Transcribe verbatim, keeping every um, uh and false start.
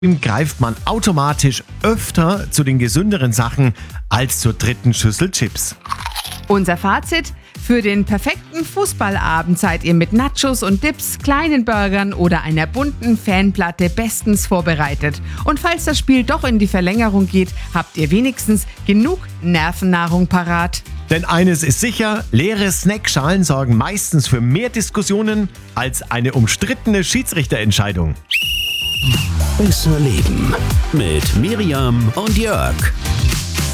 greift man automatisch öfter zu den gesünderen Sachen als zur dritten Schüssel Chips. Unser Fazit: Für den perfekten Fußballabend seid ihr mit Nachos und Dips, kleinen Burgern oder einer bunten Fanplatte bestens vorbereitet. Und falls das Spiel doch in die Verlängerung geht, habt ihr wenigstens genug Nervennahrung parat. Denn eines ist sicher, leere Snackschalen sorgen meistens für mehr Diskussionen als eine umstrittene Schiedsrichterentscheidung. Besser leben mit Miriam und Jörg.